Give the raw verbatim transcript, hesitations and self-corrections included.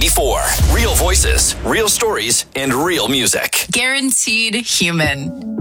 ninety-four. Real voices, real stories, and real music. Guaranteed human.